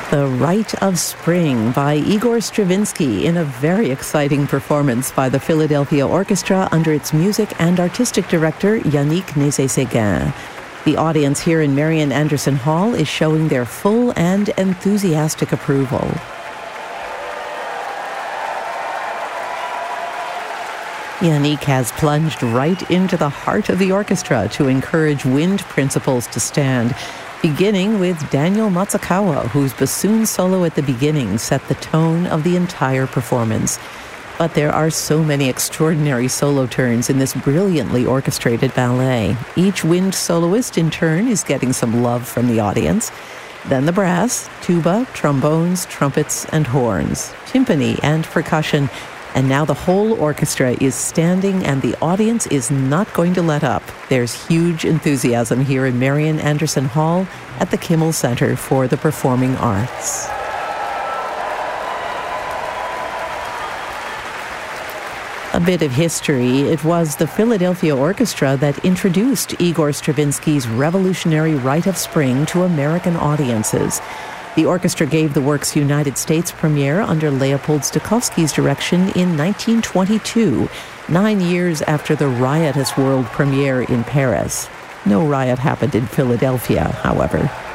The Rite of Spring by Igor Stravinsky in a very exciting performance by the Philadelphia Orchestra under its music and artistic director Yannick Nézet-Séguin. The audience here in Marian Anderson Hall is showing their full and enthusiastic approval. Yannick has plunged right into the heart of the orchestra to encourage wind principles to stand, beginning with Daniel Matsukawa, whose bassoon solo at the beginning set the tone of the entire performance. But there are so many extraordinary solo turns in this brilliantly orchestrated ballet. Each wind soloist in turn is getting some love from the audience. Then the brass, tuba, trombones, trumpets, and horns, timpani and percussion. And now the whole orchestra is standing and the audience is not going to let up. There's huge enthusiasm here in Marian Anderson Hall at the Kimmel Center for the Performing Arts. A bit of history. It was the Philadelphia Orchestra that introduced Igor Stravinsky's revolutionary Rite of Spring to American audiences. The orchestra gave the work's United States premiere under Leopold Stokowski's direction in 1922, 9 years after the riotous world premiere in Paris. No riot happened in Philadelphia, however.